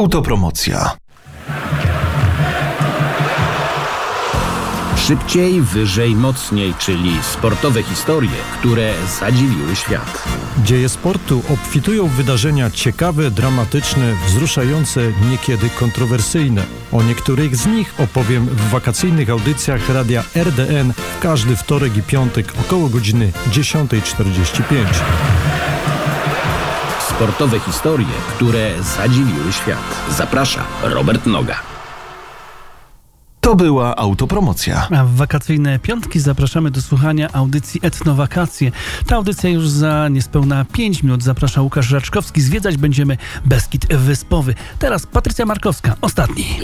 Autopromocja. Szybciej, wyżej, mocniej, czyli sportowe historie, które zadziwiły świat. Dzieje sportu obfitują w wydarzenia ciekawe, dramatyczne, wzruszające, niekiedy kontrowersyjne. O niektórych z nich opowiem w wakacyjnych audycjach Radia RDN w każdy wtorek i piątek około godziny 10:45. Sportowe historie, które zadziwiły świat. Zaprasza Robert Noga. To była autopromocja. A w wakacyjne piątki zapraszamy do słuchania audycji Etnowakacje. Ta audycja już za niespełna 5 minut. Zaprasza Łukasz Raczkowski. Zwiedzać będziemy Beskid Wyspowy. Teraz Patrycja Markowska. Ostatni.